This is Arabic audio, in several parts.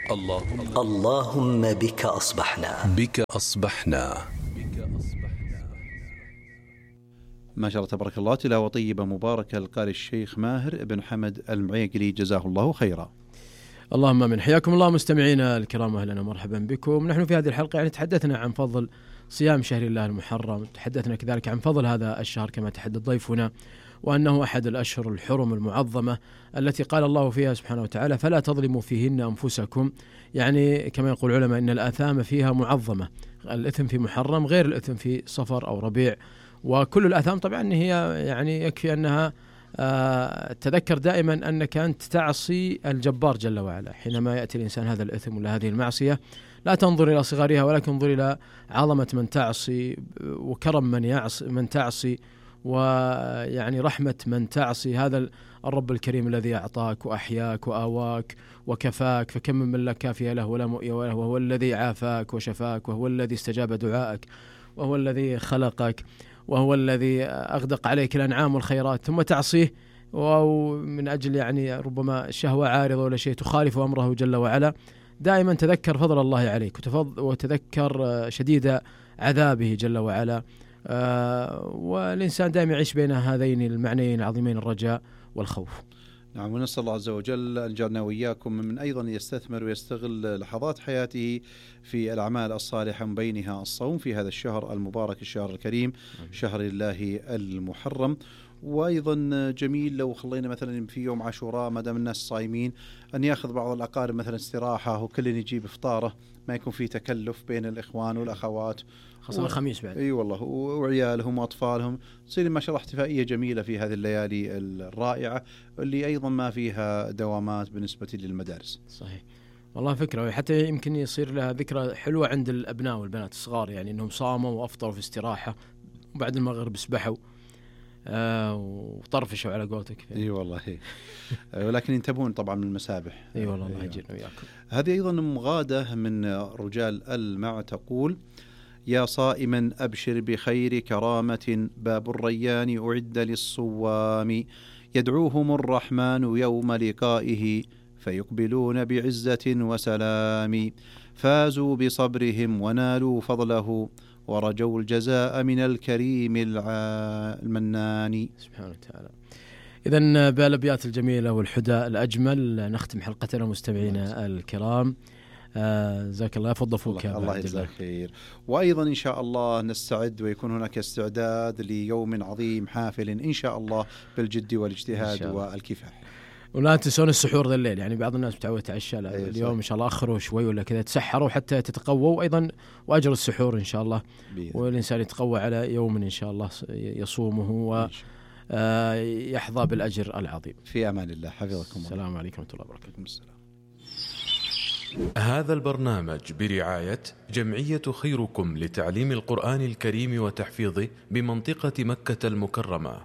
اللهم بك أصبحنا. ما شاء الله تبارك الله، تلاوة طيبة مباركة القارئ الشيخ ماهر بن حمد المعيقلي، جزاه الله خيرا. اللهم من حياكم الله مستمعينا الكرام، أهلا ومرحبا بكم. نحن في هذه الحلقة تحدثنا عن فضل صيام شهر الله المحرم، تحدثنا كذلك عن فضل هذا الشهر كما تحدث ضيفنا، وأنه أحد الأشهر الحرم المعظمة التي قال الله فيها سبحانه وتعالى: فلا تظلموا فيهن أنفسكم. يعني كما يقول العلماء إن الآثام فيها معظمة، الإثم في محرم غير الإثم في صفر أو ربيع، وكل الآثام طبعا هي يعني يكفي أنها تذكر دائما أنك أنت تعصي الجبار جل وعلا. حينما يأتي الإنسان هذا الإثم ولا هذه المعصية، لا تنظر إلى صغارها ولكن انظر إلى عظمة من تعصي وكرم من تعصي ويعني رحمة من تعصي. هذا الرب الكريم الذي أعطاك وأحياك وآواك وكفاك، فكم من لا كافي له ولا مؤوي له، وهو الذي عافاك وشفاك، وهو الذي استجاب دعائك، وهو الذي خلقك، وهو الذي أغدق عليك الأنعام والخيرات، ثم تعصيه أو من أجل يعني ربما شهوة عارضة ولا شيء تخالف أمره جل وعلا. دائما تذكر فضل الله عليك وتذكر شديد عذابه جل وعلا. والإنسان دائما يعيش بين هذين المعنيين العظيمين، الرجاء والخوف. نعم، ونسأل الله عز وجل أن يجعلنا وإياكم من أيضا يستثمر ويستغل لحظات حياته في الأعمال الصالحة، من بينها الصوم في هذا الشهر المبارك، الشهر الكريم، شهر الله المحرم. وأيضا جميل لو خلينا مثلا في يوم عاشوراء ما دام الناس صايمين أن يأخذ بعض الأقارب مثلا استراحة، وكل يجيب إفطاره، ما يكون في تكلف بين الإخوان والأخوات، خاصة الخميس بعد. اي والله، وعيالهم واطفالهم، تصير ما شاء الله احتفائيه جميله في هذه الليالي الرائعه اللي ايضا ما فيها دوامات بالنسبه للمدارس. صحيح والله فكره، حتى يمكن يصير لها ذكرى حلوه عند الابناء والبنات الصغار، يعني انهم صاموا وافطروا في استراحه وبعد المغرب سبحوا وطرفشوا على قولتك. اي والله ولكن ينتبهون طبعا من المسابح. اي والله الله يجزينا وياكم. هذه ايضا مغاده من رجال المع تقول: يا صائما أبشر بخير كرامة، باب الريان أعد للصوام، يدعوهم الرحمن يوم لقائه، فيقبلون بعزة وسلام، فازوا بصبرهم ونالوا فضله، ورجوا الجزاء من الكريم المنان. سبحانه وتعالى. إذن بالأبيات الجميلة والحدى الأجمل نختم حلقتنا مستمعينا الكرام. جزاك الله، فضل فوق. الله يجزاك خير. وأيضا إن شاء الله نستعد ويكون هناك استعداد ليوم عظيم حافل إن شاء الله بالجد والاجتهاد والكفاح. ولا تنسون السحور ذا الليل، يعني بعض الناس متعود تعشى اليوم إن شااء الله أخروا شوي ولا كذا، تسحروا حتى تتقووا، أيضا وأجر السحور إن شاء الله، والإنسان يتقوى على يوم إن شاء الله يصومه ويحظى بالأجر العظيم. في أمان الله، حفظكم الله. السلام عليكم ورحمة الله وبركاته. السلام. هذا البرنامج برعاية جمعية خيركم لتعليم القرآن الكريم وتحفيظه بمنطقة مكة المكرمة.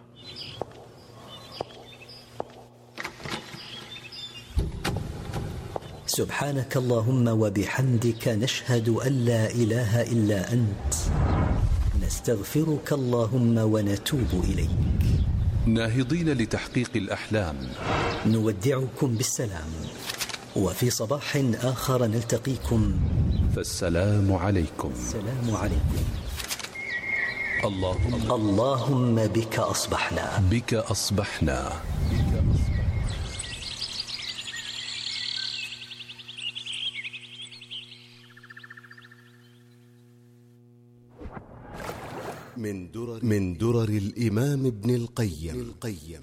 سبحانك اللهم وبحمدك، نشهد أن لا إله إلا أنت، نستغفرك اللهم ونتوب إليك. ناهضين لتحقيق الأحلام، نودعكم بالسلام، وفي صباح آخر نلتقيكم، فالسلام عليكم. السلام عليكم. اللهم بك أصبحنا. من درر الإمام ابن القيم.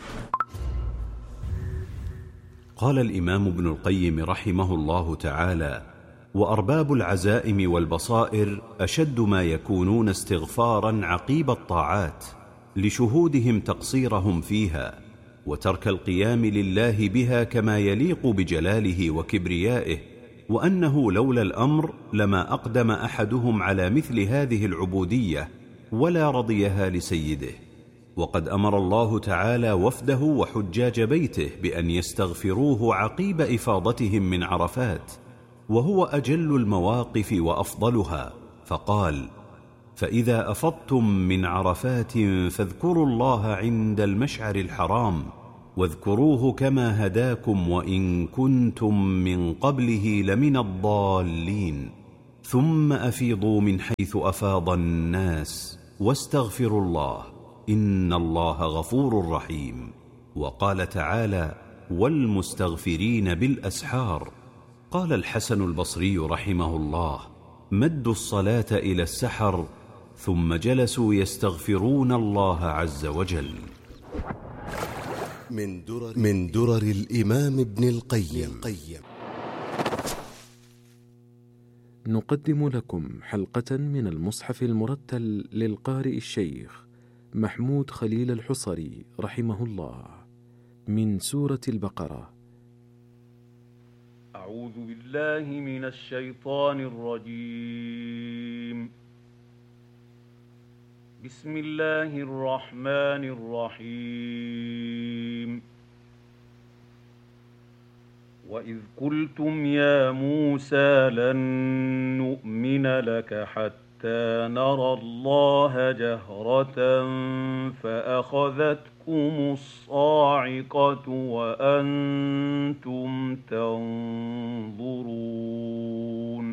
قال الإمام ابن القيم رحمه الله تعالى: وأرباب العزائم والبصائر أشد ما يكونون استغفارا عقيب الطاعات، لشهودهم تقصيرهم فيها، وترك القيام لله بها كما يليق بجلاله وكبريائه، وأنه لولا الأمر لما أقدم أحدهم على مثل هذه العبودية ولا رضيها لسيده. وقد أمر الله تعالى وفده وحجاج بيته بأن يستغفروه عقيب إفاضتهم من عرفات، وهو أجل المواقف وأفضلها، فقال: فإذا أفضتم من عرفات فاذكروا الله عند المشعر الحرام، واذكروه كما هداكم وإن كنتم من قبله لمن الضالين ثم أفيضوا من حيث أفاض الناس واستغفروا الله إن الله غفور رحيم. وقال تعالى: والمستغفرين بالأسحار. قال الحسن البصري رحمه الله: مدوا الصلاة إلى السحر ثم جلسوا يستغفرون الله عز وجل. من درر الإمام ابن القيم. نقدم لكم حلقة من المصحف المرتل للقارئ الشيخ محمود خليل الحصري رحمه الله من سورة البقرة. أعوذ بالله من الشيطان الرجيم. بسم الله الرحمن الرحيم. وإذ قلتم يا موسى لن نؤمن لك حتى نرى الله جهرة فأخذتكم الصاعقة وأنتم تنظرون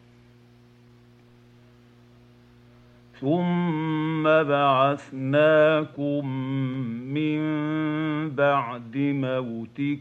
ثم بعثناكم من بعد موتكم